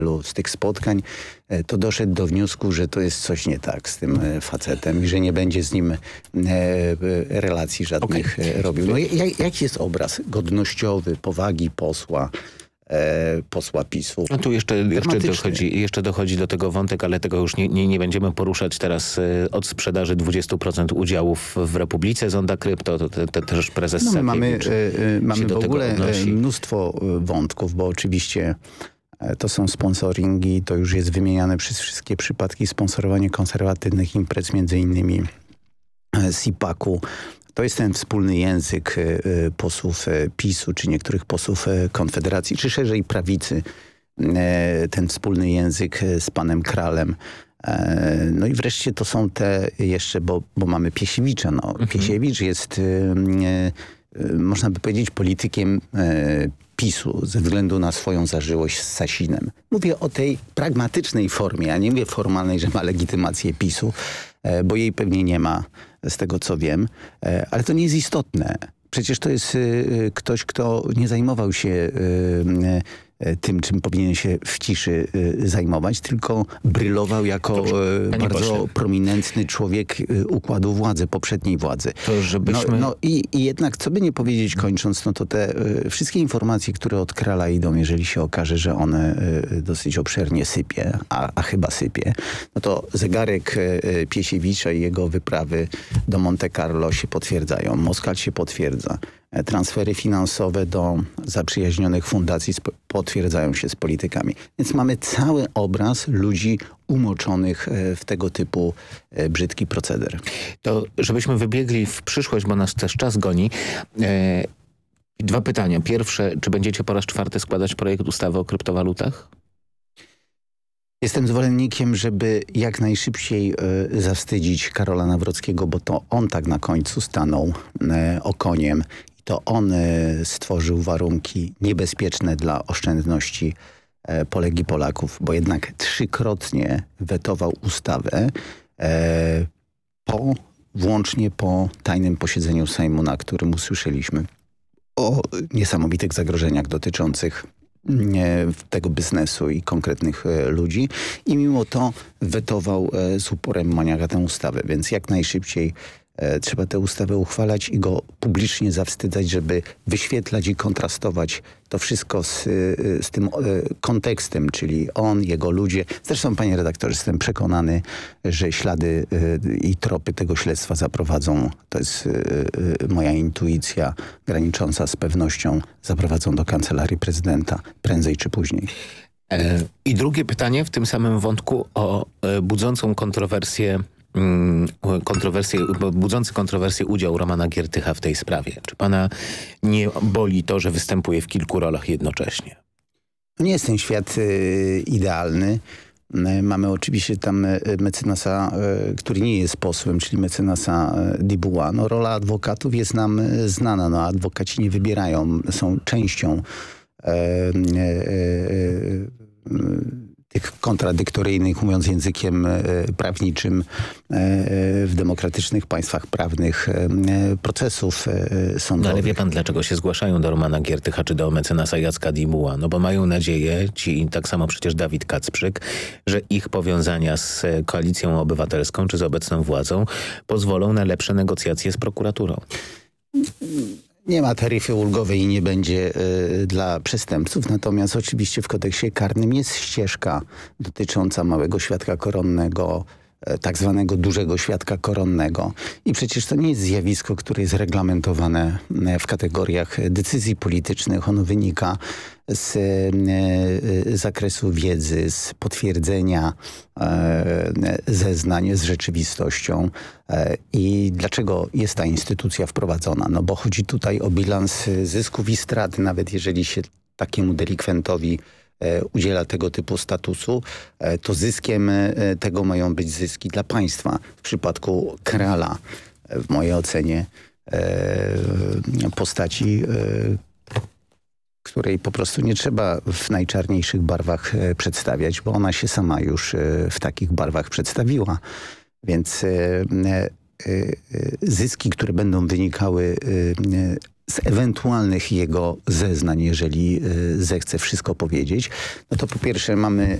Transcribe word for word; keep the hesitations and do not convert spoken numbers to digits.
z tych spotkań, to doszedł do wniosku, że to jest coś nie tak z tym facetem i że nie będzie z nim relacji żadnych okay. robił. No, jak, jaki jest obraz godnościowy, powagi posła? posła PiSu. No tu jeszcze, jeszcze, dochodzi, jeszcze dochodzi do tego wątek, ale tego już nie, nie, nie będziemy poruszać teraz od sprzedaży dwudziestu procent udziałów w Republice Zonda Krypto. To, to, to też prezes no, my mamy, mamy w ogóle odnosi. mnóstwo wątków, bo oczywiście to są sponsoringi, to już jest wymieniane przez wszystkie przypadki sponsorowanie konserwatywnych imprez, między innymi z I P A K-u. To jest ten wspólny język y, posłów y, PiSu, czy niektórych posłów y, Konfederacji, czy szerzej prawicy. Y, ten wspólny język y, z panem Kralem. Y, no i wreszcie to są te jeszcze, bo, bo mamy Piesiewicza. No. Mhm. Piesiewicz jest, y, y, można by powiedzieć, politykiem y, PiSu ze względu na swoją zażyłość z Sasinem. Mówię o tej pragmatycznej formie, a nie mówię formalnej, że ma legitymację PiSu, y, bo jej pewnie nie ma, z tego co wiem, ale to nie jest istotne. Przecież to jest y, ktoś, kto nie zajmował się y, y, tym, czym powinien się w ciszy y, zajmować, tylko brylował jako Dobrze, y, bardzo pośle. prominentny człowiek y, układu władzy, poprzedniej władzy. To żebyśmy... No, no i, i jednak, co by nie powiedzieć kończąc, no to te y, wszystkie informacje, które od Krala idą, jeżeli się okaże, że one y, dosyć obszernie sypie, a, a chyba sypie, no to zegarek y, Piesiewicza i jego wyprawy do Monte Carlo się potwierdzają. Moskal się potwierdza. Transfery finansowe do zaprzyjaźnionych fundacji potwierdzają się z politykami. Więc mamy cały obraz ludzi umoczonych w tego typu brzydki proceder. To żebyśmy wybiegli w przyszłość, bo nas też czas goni. E, dwa pytania. Pierwsze, czy będziecie po raz czwarty składać projekt ustawy o kryptowalutach? Jestem zwolennikiem, żeby jak najszybciej y, zawstydzić Karola Nawrockiego, bo to on tak na końcu stanął y, okoniem. To on y, stworzył warunki niebezpieczne dla oszczędności y, Polek i Polaków, bo jednak trzykrotnie wetował ustawę y, po, włącznie po tajnym posiedzeniu Sejmu, na którym usłyszeliśmy o niesamowitych zagrożeniach dotyczących tego biznesu i konkretnych e, ludzi i mimo to wetował e, z uporem maniaka tę ustawę, więc jak najszybciej e, trzeba tę ustawę uchwalać i go publicznie zawstydzać, żeby wyświetlać i kontrastować to wszystko z, z tym e, kontekstem, czyli on, jego ludzie. Zresztą, panie redaktorze, jestem przekonany, że ślady e, i tropy tego śledztwa zaprowadzą, to jest e, moja intuicja granicząca z pewnością, zaprowadzą do kancelarii prezydenta prędzej czy później. E, I drugie pytanie w tym samym wątku o e, budzącą kontrowersję kontrowersje, budzący kontrowersję udział Romana Giertycha w tej sprawie. Czy pana nie boli to, że występuje w kilku rolach jednocześnie? Nie jest ten świat y, idealny. Mamy oczywiście tam mecenasa, y, który nie jest posłem, czyli mecenasa Dibuła. No, rola adwokatów jest nam znana. No, adwokaci nie wybierają, są częścią y, y, y, tych kontradyktoryjnych, mówiąc językiem e, prawniczym, e, w demokratycznych państwach prawnych e, procesów e, sądowych. No ale wie pan, dlaczego się zgłaszają do Romana Giertycha czy do mecenasa Jacka Dimuła? No bo mają nadzieję, ci tak samo przecież Dawid Kacprzyk, że ich powiązania z Koalicją Obywatelską czy z obecną władzą pozwolą na lepsze negocjacje z prokuraturą. Nie ma taryfy ulgowej i nie będzie y, dla przestępców, natomiast oczywiście w kodeksie karnym jest ścieżka dotycząca małego świadka koronnego, y, tak zwanego dużego świadka koronnego. I przecież to nie jest zjawisko, które jest reglamentowane y, w kategoriach decyzji politycznych. Ono wynika z y, zakresu wiedzy, z potwierdzenia y, zeznań z rzeczywistością. I dlaczego jest ta instytucja wprowadzona? No bo chodzi tutaj o bilans zysków i strat, nawet jeżeli się takiemu delikwentowi e, udziela tego typu statusu, e, to zyskiem e, tego mają być zyski dla państwa. W przypadku Krala, e, w mojej ocenie, e, postaci, e, której po prostu nie trzeba w najczarniejszych barwach e, przedstawiać, bo ona się sama już e, w takich barwach przedstawiła. Więc e, e, zyski, które będą wynikały z ewentualnych jego zeznań, jeżeli y, zechce wszystko powiedzieć, no to po pierwsze mamy